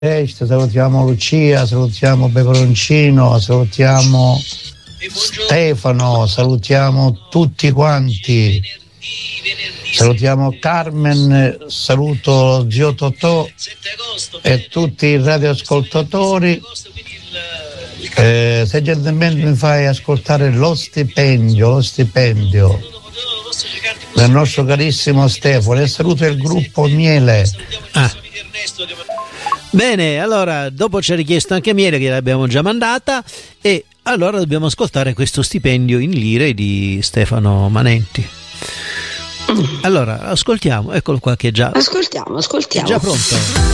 salutiamo Lucia, salutiamo Peperoncino, salutiamo Stefano, salutiamo tutti quanti, salutiamo Carmen, saluto zio Totò e tutti i radioascoltatori. Se gentilmente mi fai ascoltare lo stipendio del nostro carissimo Stefano, e saluto il gruppo Miele. Bene, allora dopo ci ha richiesto anche Miele, che l'abbiamo già mandata, e allora dobbiamo ascoltare questo stipendio in lire di Stefano Manenti. Allora ascoltiamo, eccolo qua che è già ascoltiamo è già pronto.